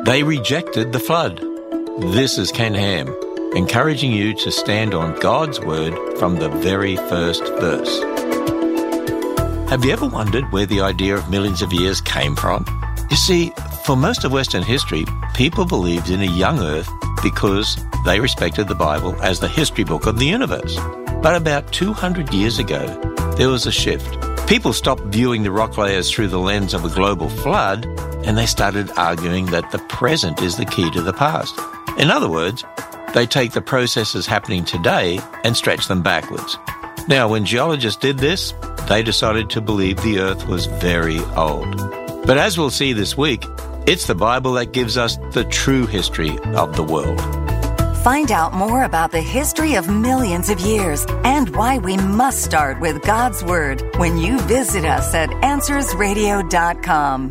They rejected the flood. This is Ken Ham, encouraging you to stand on God's Word from the very first verse. Have you ever wondered where the idea of millions of years came from? You see, for most of Western history, people believed in a young Earth because they respected the Bible as the history book of the universe. But about 200 years ago, there was a shift. People stopped viewing the rock layers through the lens of a global flood, and they started arguing that the present is the key to the past. In other words, they take the processes happening today and stretch them backwards. Now, when geologists did this, they decided to believe the Earth was very old. But as we'll see this week, it's the Bible that gives us the true history of the world. Find out more about the history of millions of years and why we must start with God's Word when you visit us at AnswersRadio.com.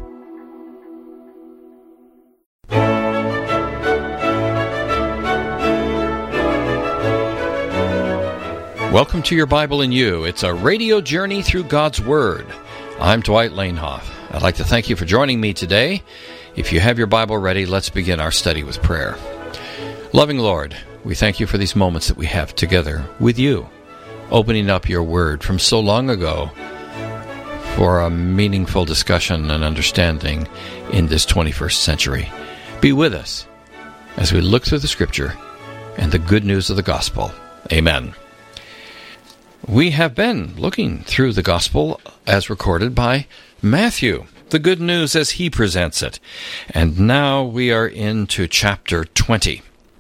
Welcome to Your Bible in You. It's a radio journey through God's Word. I'm Dwight Lanehoff. I'd like to thank you for joining me today. If you have your Bible ready, let's begin our study with prayer. Loving Lord, we thank you for these moments that we have together with you, opening up your Word from so long ago for a meaningful discussion and understanding in this 21st century. Be with us as we look through the Scripture and the good news of the gospel. Amen. We have been looking through the gospel as recorded by Matthew, the good news as he presents it. And now we are into chapter 20.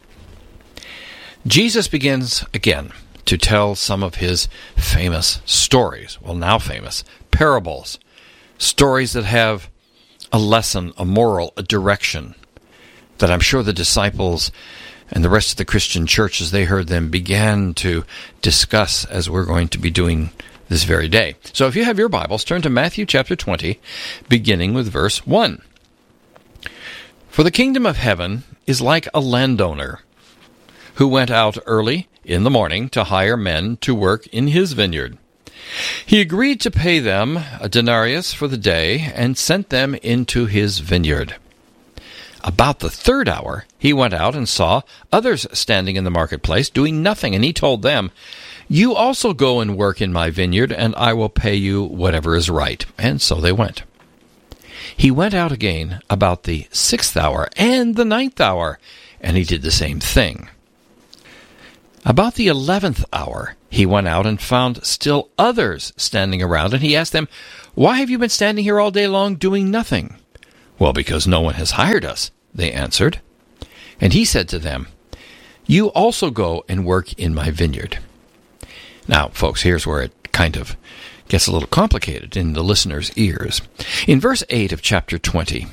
Jesus begins again to tell some of his famous stories, well, now famous, parables, stories that have a lesson, a moral, a direction, that I'm sure the disciples and the rest of the Christian church, as they heard them, began to discuss as we're going to be doing this very day. So if you have your Bibles, turn to Matthew chapter 20, beginning with verse 1. For the kingdom of heaven is like a landowner who went out early in the morning to hire men to work in his vineyard. He agreed to pay them a denarius for the day and sent them into his vineyard. About the third hour, he went out and saw others standing in the marketplace doing nothing, and he told them, "You also go and work in my vineyard, and I will pay you whatever is right." And so they went. He went out again about the 6th hour and the 9th hour, and he did the same thing. About the 11th hour, he went out and found still others standing around, and he asked them, "Why have you been standing here all day long doing nothing?" "Well, because no one has hired us," they answered. And he said to them, "You also go and work in my vineyard." Now, folks, here's where it kind of gets a little complicated in the listener's ears. In verse 8 of chapter 20,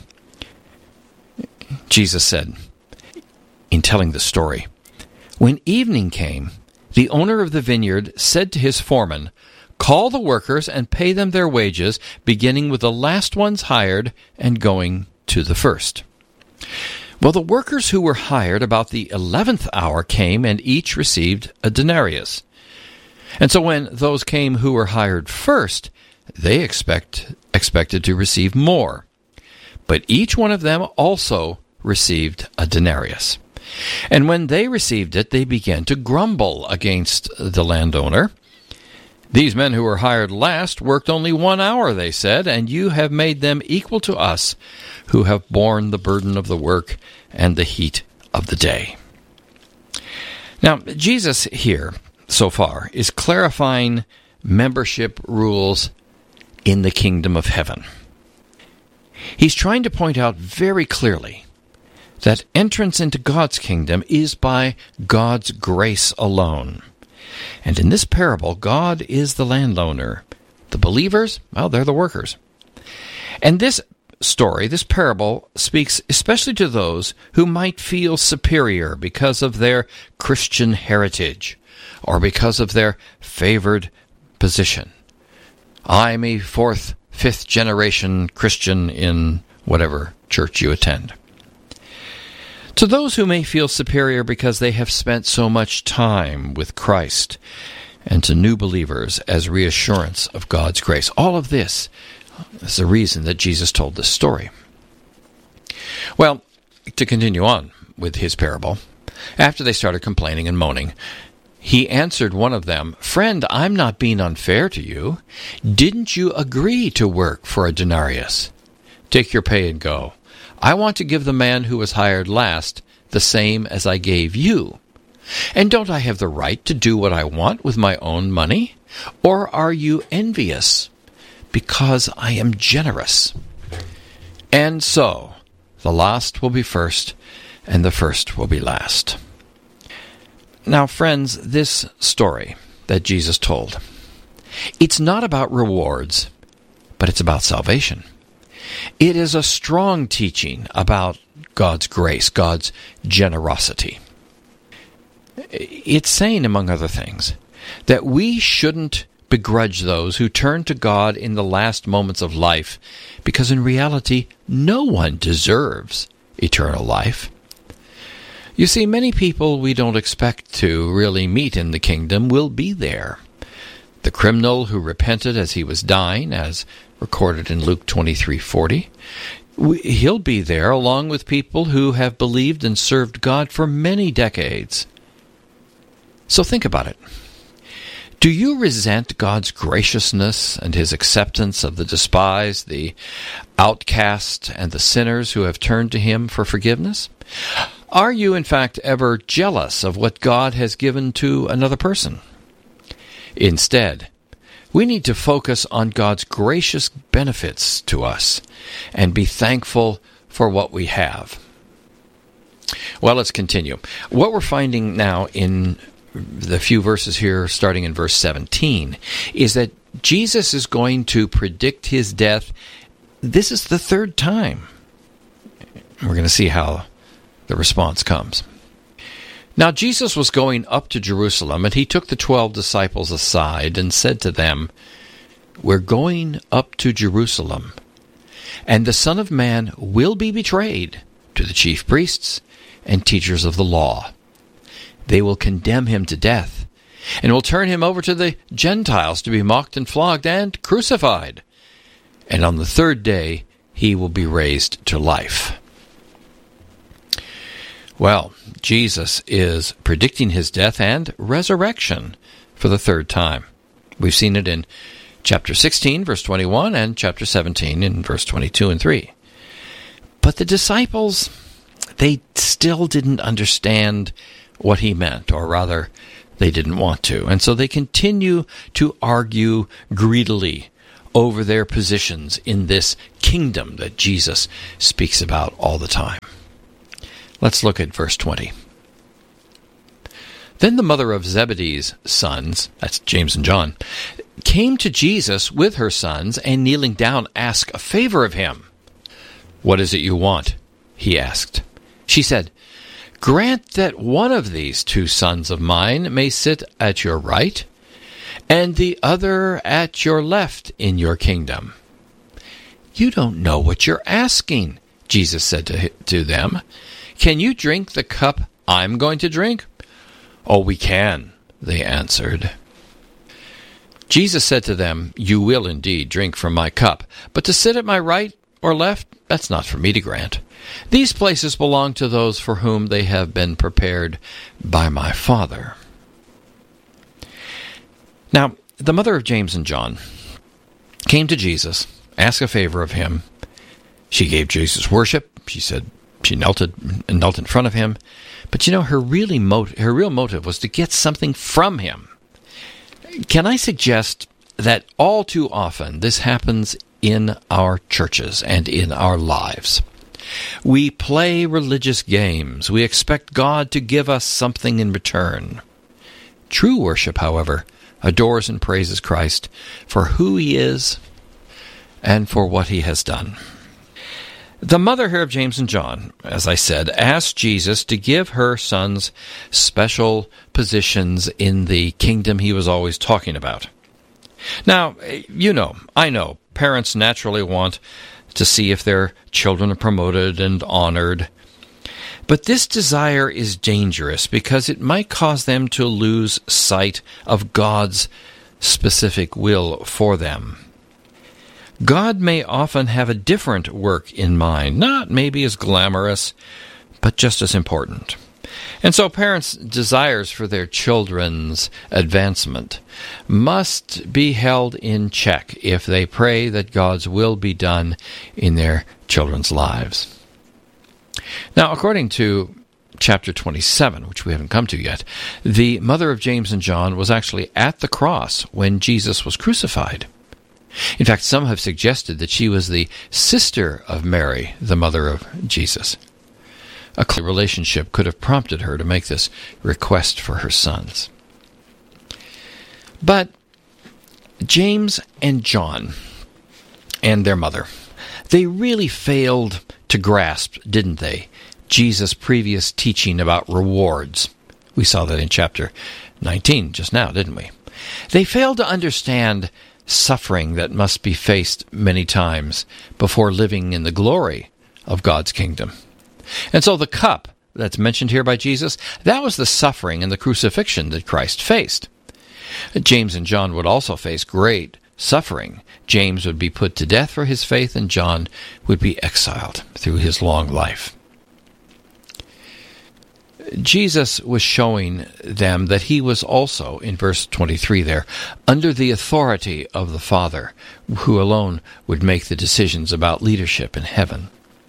Jesus said, in telling the story, "When evening came, the owner of the vineyard said to his foreman, 'Call the workers and pay them their wages, beginning with the last ones hired and going to the first.' Well, the workers who were hired about the 11th hour came, and each received a denarius. And so when those came who were hired first, they expected to receive more. But each one of them also received a denarius. And when they received it, they began to grumble against the landowner. 'These men who were hired last worked only 1 hour,' they said, 'and you have made them equal to us who have borne the burden of the work and the heat of the day.'" Now, Jesus here, so far, is clarifying membership rules in the kingdom of heaven. He's trying to point out very clearly that entrance into God's kingdom is by God's grace alone. And in this parable, God is the landowner. The believers, well, they're the workers. And this story, this parable, speaks especially to those who might feel superior because of their Christian heritage or because of their favored position. I'm a 4th, 5th generation Christian in whatever church you attend. To those who may feel superior because they have spent so much time with Christ, and to new believers as reassurance of God's grace. All of this is the reason that Jesus told this story. Well, to continue on with his parable, after they started complaining and moaning, he answered one of them, "Friend, I'm not being unfair to you. Didn't you agree to work for a denarius? Take your pay and go. I want to give the man who was hired last the same as I gave you. And don't I have the right to do what I want with my own money? Or are you envious because I am generous?" And so, the last will be first, and the first will be last. Now, friends, this story that Jesus told, it's not about rewards, but it's about salvation. It is a strong teaching about God's grace, God's generosity. It's saying, among other things, that we shouldn't begrudge those who turn to God in the last moments of life, because in reality, no one deserves eternal life. You see, many people we don't expect to really meet in the kingdom will be there. The criminal who repented as he was dying, as recorded in Luke 23:40, he'll be there along with people who have believed and served God for many decades. So think about it. Do you resent God's graciousness and his acceptance of the despised, the outcast, and the sinners who have turned to him for forgiveness? Are you, in fact, ever jealous of what God has given to another person? Instead, we need to focus on God's gracious benefits to us and be thankful for what we have. Well, let's continue. What we're finding now in the few verses here, starting in verse 17, is that Jesus is going to predict his death. This is the third time. We're going to see how the response comes. Now Jesus was going up to Jerusalem, and he took the 12 disciples aside and said to them, "We're going up to Jerusalem, and the Son of Man will be betrayed to the chief priests and teachers of the law. They will condemn him to death, and will turn him over to the Gentiles to be mocked and flogged and crucified. And on the third day he will be raised to life." Well, Jesus is predicting his death and resurrection for the third time. We've seen it in chapter 16, verse 21, and chapter 17 in verse 22 and 3. But the disciples, they still didn't understand what he meant, or rather, they didn't want to. And so they continue to argue greedily over their positions in this kingdom that Jesus speaks about all the time. Let's look at verse 20. Then the mother of Zebedee's sons, that's James and John, came to Jesus with her sons, and kneeling down asked a favor of him. "What is it you want?" he asked. She said, "Grant that one of these 2 sons of mine may sit at your right, and the other at your left in your kingdom." "You don't know what you're asking," Jesus said to them. "Can you drink the cup I'm going to drink?" "Oh, we can," they answered. Jesus said to them, "You will indeed drink from my cup, but to sit at my right or left, that's not for me to grant. These places belong to those for whom they have been prepared by my Father." Now, the mother of James and John came to Jesus, asked a favor of him. She gave Jesus worship. She said she knelt in front of him. But you know, her real motive was to get something from him. Can I suggest that all too often this happens in our churches and in our lives? We play religious games. We expect God to give us something in return. True worship, however, adores and praises Christ for who he is and for what he has done. The mother here of James and John, as I said, asked Jesus to give her sons special positions in the kingdom he was always talking about. Now, I know, parents naturally want to see if their children are promoted and honored. But this desire is dangerous because it might cause them to lose sight of God's specific will for them. God may often have a different work in mind, not maybe as glamorous, but just as important. And so parents' desires for their children's advancement must be held in check if they pray that God's will be done in their children's lives. Now, according to chapter 27, which we haven't come to yet, the mother of James and John was actually at the cross when Jesus was crucified. In fact, some have suggested that she was the sister of Mary, the mother of Jesus. A close relationship could have prompted her to make this request for her sons. But James and John and their mother, they really failed to grasp, didn't they, Jesus' previous teaching about rewards. We saw that in chapter 19 just now, didn't we? They failed to understand suffering that must be faced many times before living in the glory of God's kingdom. And so the cup that's mentioned here by Jesus, that was the suffering and the crucifixion that Christ faced. James and John would also face great suffering. James would be put to death for his faith, and John would be exiled through his long life. Jesus was showing them that he was also, in verse 23 there, under the authority of the Father, who alone would make the decisions about leadership in heaven.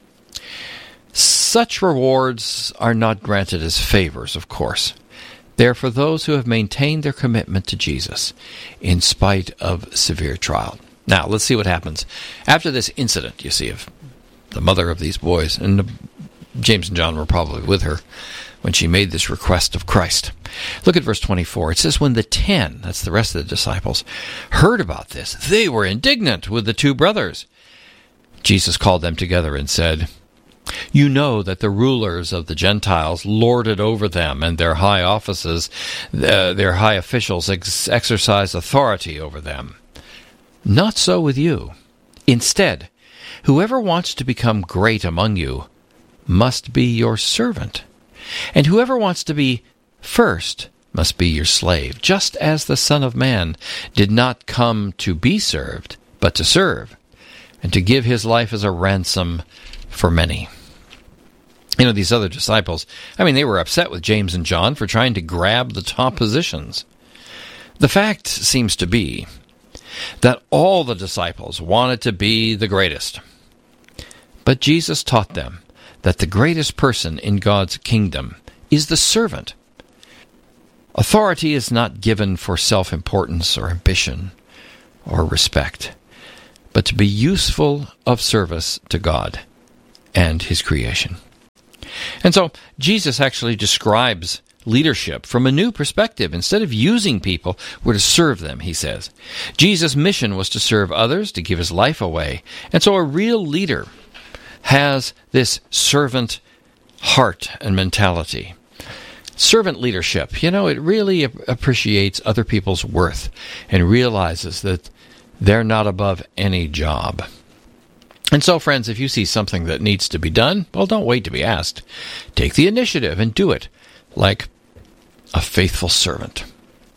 Such rewards are not granted as favors, of course. They are for those who have maintained their commitment to Jesus in spite of severe trial. Now, let's see what happens after this incident, you see, of the mother of these boys. And James and John were probably with her when she made this request of Christ. Look at verse 24. It says, when the 10, that's the rest of the disciples, heard about this, they were indignant with the two brothers. Jesus called them together and said, you know that the rulers of the Gentiles lord it over them, and their high offices, their high officials exercise authority over them. Not so with you. Instead, whoever wants to become great among you must be your servant, and whoever wants to be first must be your slave, just as the Son of Man did not come to be served, but to serve, and to give his life as a ransom for many. You know, these other disciples, they were upset with James and John for trying to grab the top positions. The fact seems to be that all the disciples wanted to be the greatest. But Jesus taught them that the greatest person in God's kingdom is the servant. Authority is not given for self-importance or ambition or respect, but to be useful of service to God and his creation. And so Jesus actually describes leadership from a new perspective. Instead of using people, we're to serve them, he says. Jesus' mission was to serve others, to give his life away. And so a real leader has this servant heart and mentality. Servant leadership, it really appreciates other people's worth and realizes that they're not above any job. And so, friends, if you see something that needs to be done, well, don't wait to be asked. Take the initiative and do it like a faithful servant.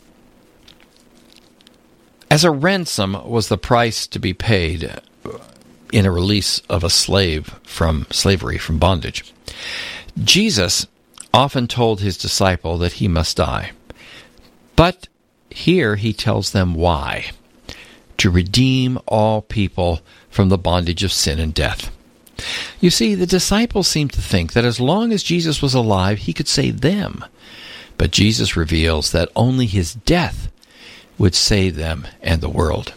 As a ransom was the price to be paid in a release of a slave from slavery, from bondage, Jesus often told his disciple that he must die. But here he tells them why. To redeem all people from the bondage of sin and death. You see, the disciples seemed to think that as long as Jesus was alive, he could save them. But Jesus reveals that only his death would save them and the world.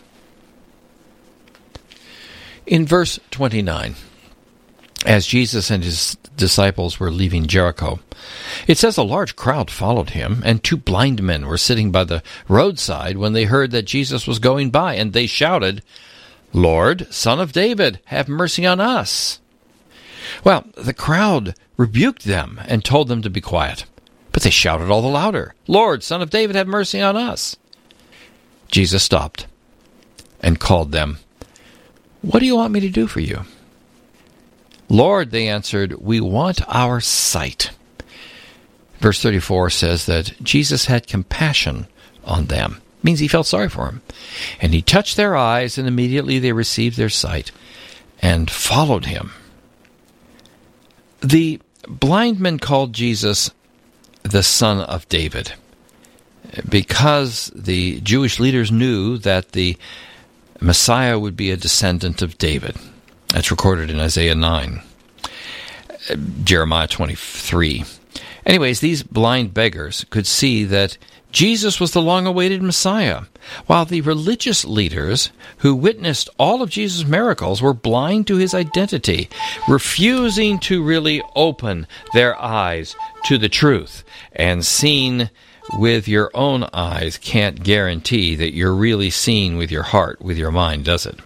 In verse 29, as Jesus and his disciples were leaving Jericho, it says a large crowd followed him, and two blind men were sitting by the roadside when they heard that Jesus was going by, and they shouted, Lord, Son of David, have mercy on us. Well, the crowd rebuked them and told them to be quiet, but they shouted all the louder, Lord, Son of David, have mercy on us. Jesus stopped and called them. What do you want me to do for you? Lord, they answered, we want our sight. Verse 34 says that Jesus had compassion on them. It means he felt sorry for them. And he touched their eyes, and immediately they received their sight and followed him. The blind men called Jesus the Son of David because the Jewish leaders knew that the Messiah would be a descendant of David. That's recorded in Isaiah 9, Jeremiah 23. Anyways, these blind beggars could see that Jesus was the long-awaited Messiah, while the religious leaders who witnessed all of Jesus' miracles were blind to his identity, refusing to really open their eyes to the truth. And seen with your own eyes can't guarantee that you're really seeing with your heart, with your mind, does it?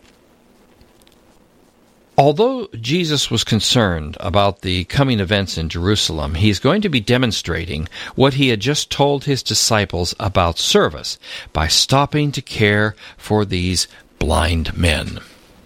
Although Jesus was concerned about the coming events in Jerusalem, he's going to be demonstrating what he had just told his disciples about service by stopping to care for these blind men.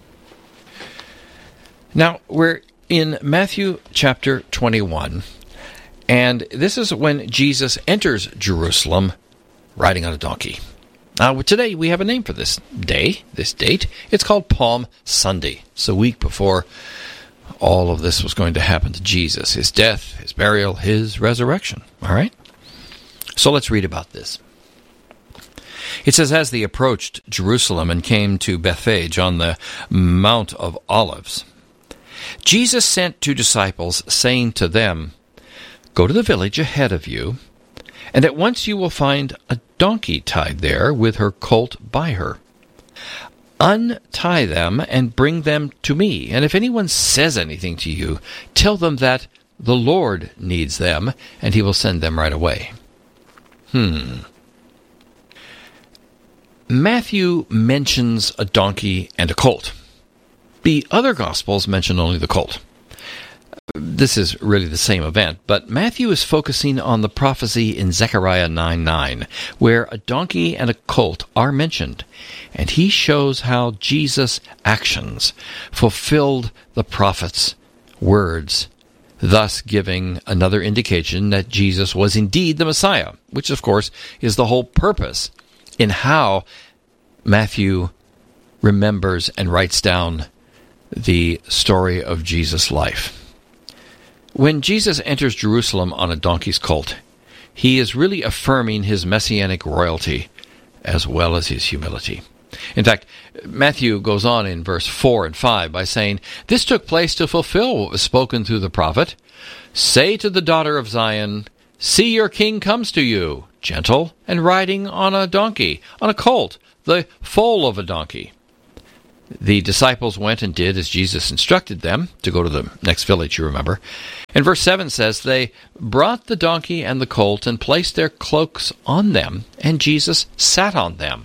Now, we're in Matthew chapter 21, and this is when Jesus enters Jerusalem riding on a donkey. Now, today we have a name for this day, this date. It's called Palm Sunday. It's a week before all of this was going to happen to Jesus, his death, his burial, his resurrection. All right? So let's read about this. It says, as they approached Jerusalem and came to Bethphage on the Mount of Olives, Jesus sent 2 disciples, saying to them, "Go to the village ahead of you, and at once you will find a donkey tied there with her colt by her. Untie them and bring them to me. And if anyone says anything to you, tell them that the Lord needs them, and he will send them right away." Matthew mentions a donkey and a colt. The other Gospels mention only the colt. This is really the same event, but Matthew is focusing on the prophecy in Zechariah 9:9, where a donkey and a colt are mentioned, and he shows how Jesus' actions fulfilled the prophet's words, thus giving another indication that Jesus was indeed the Messiah, which of course is the whole purpose in how Matthew remembers and writes down the story of Jesus' life. When Jesus enters Jerusalem on a donkey's colt, he is really affirming his messianic royalty as well as his humility. In fact, Matthew goes on in verse 4 and 5 by saying, "This took place to fulfill what was spoken through the prophet. Say to the daughter of Zion, see your king comes to you, gentle and riding on a donkey, on a colt, the foal of a donkey." The disciples went and did as Jesus instructed them, to go to the next village, you remember. And verse 7 says, they brought the donkey and the colt and placed their cloaks on them, and Jesus sat on them.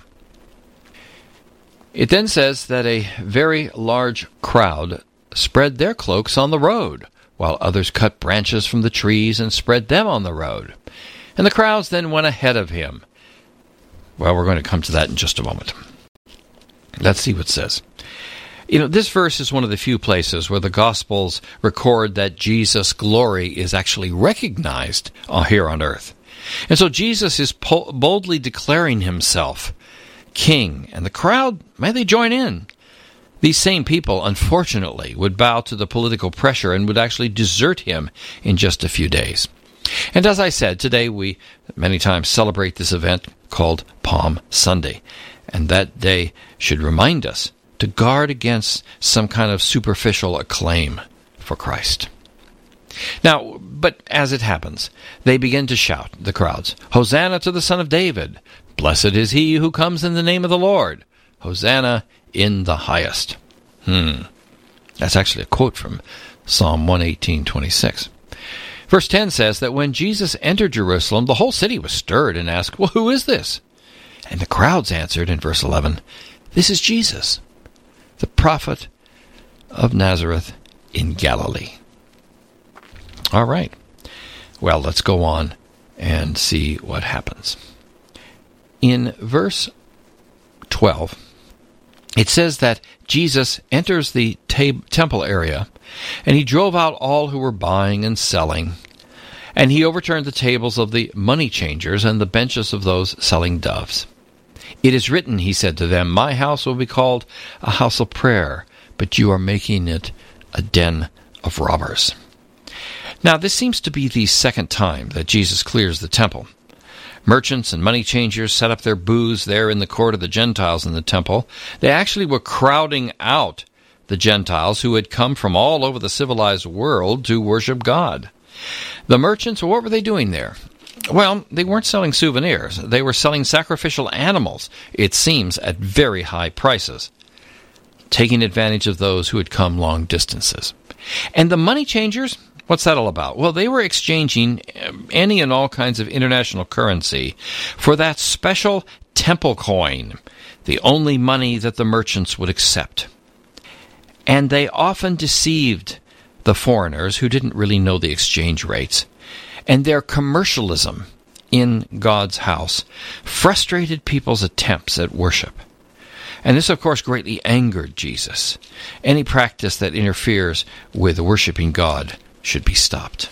It then says that a very large crowd spread their cloaks on the road, while others cut branches from the trees and spread them on the road. And the crowds then went ahead of him. Well, we're going to come to that in just a moment. Let's see what it says. This verse is one of the few places where the Gospels record that Jesus' glory is actually recognized here on earth. And so Jesus is boldly declaring himself king, and the crowd, may they join in? These same people, unfortunately, would bow to the political pressure and would actually desert him in just a few days. And as I said, today we many times celebrate this event called Palm Sunday. And that day should remind us to guard against some kind of superficial acclaim for Christ. Now, but as it happens, they begin to shout, the crowds, "Hosanna to the Son of David! Blessed is he who comes in the name of the Lord! Hosanna in the highest." That's actually a quote from Psalm 118:26. Verse 10 says that when Jesus entered Jerusalem, the whole city was stirred and asked, "Well, who is this?" And the crowds answered in verse 11, "This is Jesus, the prophet of Nazareth in Galilee." All right. Well, let's go on and see what happens. In verse 12, it says that Jesus enters the temple area, and he drove out all who were buying and selling, and he overturned the tables of the money changers and the benches of those selling doves. "It is written," he said to them, "My house will be called a house of prayer, but you are making it a den of robbers." Now, this seems to be the second time that Jesus clears the temple. Merchants and money changers set up their booths there in the court of the Gentiles in the temple. They actually were crowding out the Gentiles who had come from all over the civilized world to worship God. The merchants, what were they doing there? Well, they weren't selling souvenirs. They were selling sacrificial animals, it seems, at very high prices, taking advantage of those who had come long distances. And the money changers, what's that all about? Well, they were exchanging any and all kinds of international currency for that special temple coin, the only money that the merchants would accept. And they often deceived the foreigners who didn't really know the exchange rates. And their commercialism in God's house frustrated people's attempts at worship. And this, of course, greatly angered Jesus. Any practice that interferes with worshiping God should be stopped.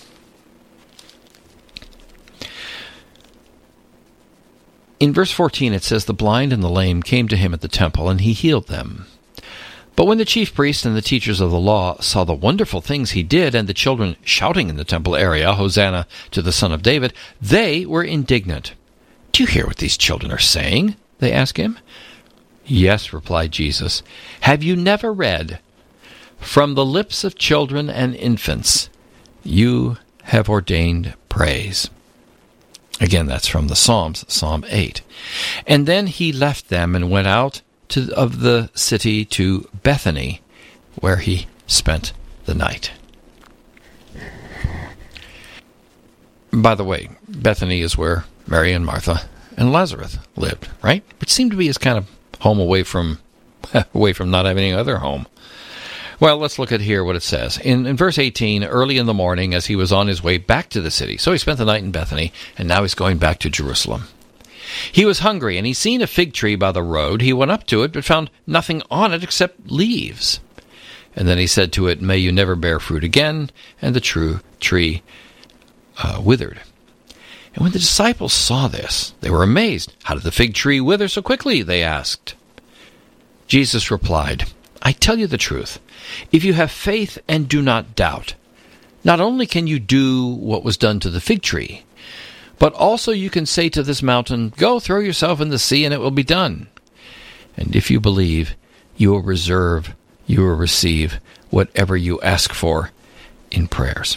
In verse 14 it says, "The blind and the lame came to him at the temple, and he healed them. But when the chief priests and the teachers of the law saw the wonderful things he did, and the children shouting in the temple area, 'Hosanna to the Son of David,' they were indignant." "Do you hear what these children are saying?" they asked him. "Yes," replied Jesus. "Have you never read, 'From the lips of children and infants you have ordained praise'?" Again, that's from the Psalms, Psalm 8. And then he left them and went out of the city to Bethany, where he spent the night. By the way, Bethany is where Mary and Martha and Lazarus lived, right? Which seemed to be his kind of home away from not having any other home. Well, let's look at here what it says. In verse 18, early in the morning, as he was on his way back to the city. So he spent the night in Bethany, and now he's going back to Jerusalem. He was hungry, and he seen a fig tree by the road. He went up to it, but found nothing on it except leaves. And then he said to it, "May you never bear fruit again." And the tree withered. And when the disciples saw this, they were amazed. "How did the fig tree wither so quickly?" they asked. Jesus replied, "I tell you the truth. If you have faith and do not doubt, not only can you do what was done to the fig tree, but also you can say to this mountain, 'Go throw yourself in the sea,' and it will be done. And if you believe, you will receive whatever you ask for in prayers."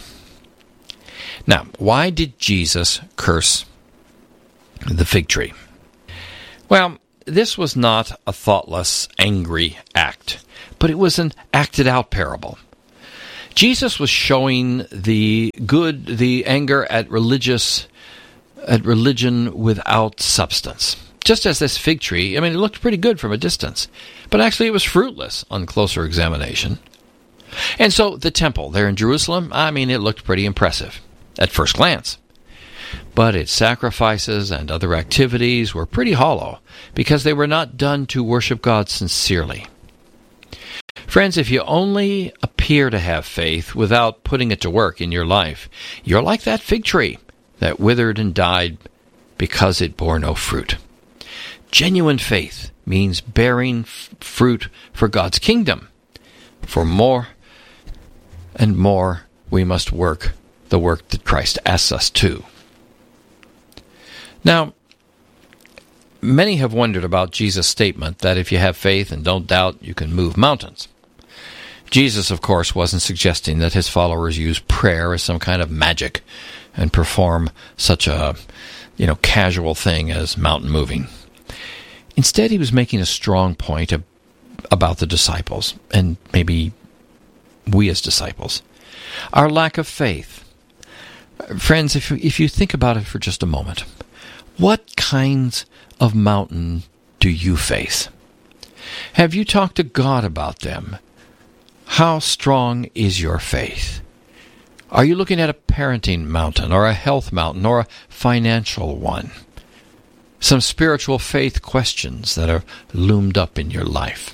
Now, why did Jesus curse the fig tree? Well, this was not a thoughtless, angry act, but it was an acted-out parable. Jesus was showing the anger at religion without substance. Just as this fig tree, it looked pretty good from a distance, but actually it was fruitless on closer examination. And so the temple there in Jerusalem, it looked pretty impressive at first glance. But its sacrifices and other activities were pretty hollow because they were not done to worship God sincerely. Friends, if you only appear to have faith without putting it to work in your life, you're like that fig tree that withered and died because it bore no fruit. Genuine faith means bearing fruit for God's kingdom. For more and more, we must work the work that Christ asks us to. Now, many have wondered about Jesus' statement that if you have faith and don't doubt, you can move mountains. Jesus, of course, wasn't suggesting that his followers use prayer as some kind of magic and perform such a, casual thing as mountain moving. Instead, he was making a strong point about the disciples, and maybe we as disciples. Our lack of faith. Friends, if you think about it for just a moment, what kinds of mountain do you face? Have you talked to God about them? How strong is your faith? Are you looking at a parenting mountain, or a health mountain, or a financial one? Some spiritual faith questions that are loomed up in your life.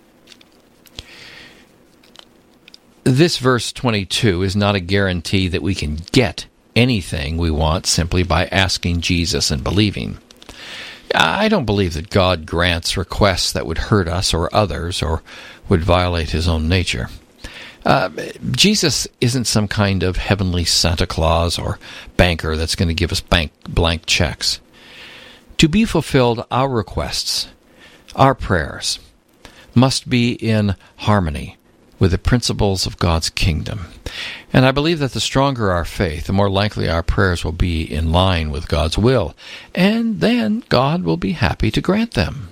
This verse 22 is not a guarantee that we can get anything we want simply by asking Jesus and believing. I don't believe that God grants requests that would hurt us or others or would violate his own nature. Jesus isn't some kind of heavenly Santa Claus or banker that's going to give us blank checks. To be fulfilled, our requests, our prayers, must be in harmony with the principles of God's kingdom. And I believe that the stronger our faith, the more likely our prayers will be in line with God's will, and then God will be happy to grant them.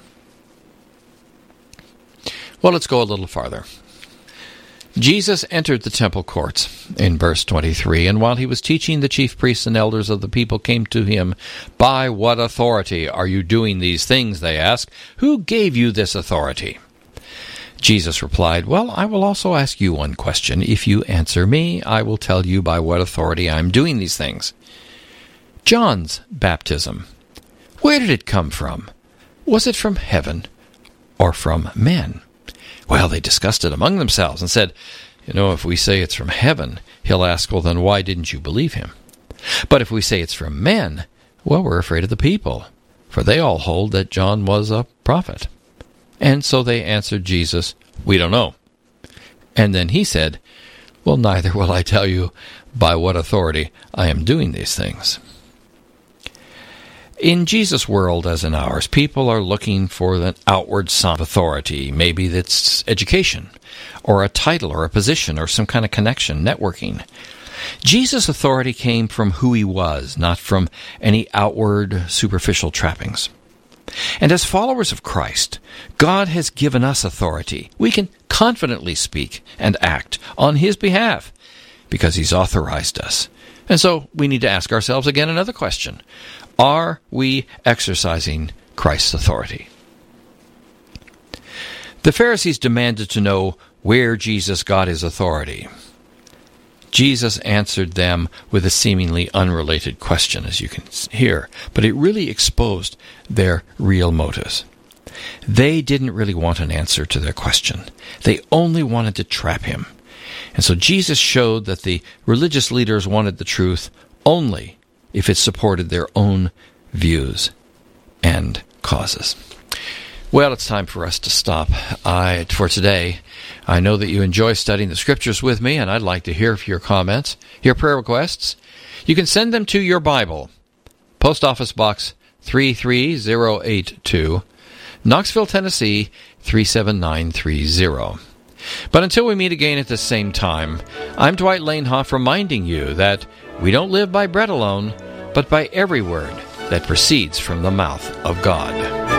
Well, let's go a little farther. Jesus entered the temple courts in verse 23, and while he was teaching, the chief priests and elders of the people came to him. "By what authority are you doing these things?" they asked. "Who gave you this authority?" Jesus replied, "Well, I will also ask you one question. If you answer me, I will tell you by what authority I am doing these things. John's baptism, where did it come from? Was it from heaven or from men?" Well, they discussed it among themselves and said, if we say it's from heaven, he'll ask, well, then why didn't you believe him? But if we say it's from men, well, we're afraid of the people, for they all hold that John was a prophet. And so they answered Jesus, "We don't know." And then he said, "Well, neither will I tell you by what authority I am doing these things." In Jesus' world, as in ours, people are looking for an outward sign of authority. Maybe that's education, or a title, or a position, or some kind of connection, networking. Jesus' authority came from who he was, not from any outward, superficial trappings. And as followers of Christ, God has given us authority. We can confidently speak and act on his behalf because he's authorized us. And so we need to ask ourselves again another question. Are we exercising Christ's authority? The Pharisees demanded to know where Jesus got his authority. Jesus answered them with a seemingly unrelated question, as you can hear, but it really exposed their real motives. They didn't really want an answer to their question. They only wanted to trap him. And so Jesus showed that the religious leaders wanted the truth only if it supported their own views and causes. Well, it's time for us to stop for today. I know that you enjoy studying the Scriptures with me, and I'd like to hear your comments, your prayer requests. You can send them to your Bible, Post Office Box 33082, Knoxville, Tennessee 37930. But until we meet again at the same time, I'm Dwight Lanehoff reminding you that we don't live by bread alone, but by every word that proceeds from the mouth of God.